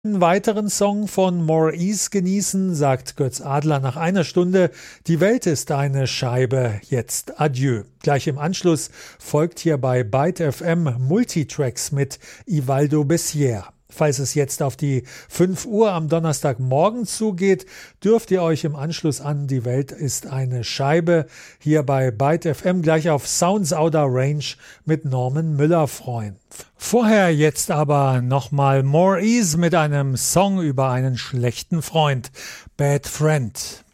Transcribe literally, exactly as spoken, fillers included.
Einen weiteren Song von More Ease genießen, sagt Götz Adler nach einer Stunde. Die Welt ist eine Scheibe, jetzt adieu. Gleich im Anschluss folgt hier bei Byte F M Multitracks mit Ivaldo Bessière. Falls es jetzt auf die fünf Uhr am Donnerstagmorgen zugeht, dürft ihr euch im Anschluss an Die Welt ist eine Scheibe hier bei Byte F M gleich auf Sounds Outer Range mit Norman Müller freuen. Vorher jetzt aber nochmal More Ease mit einem Song über einen schlechten Freund, Bad Friend.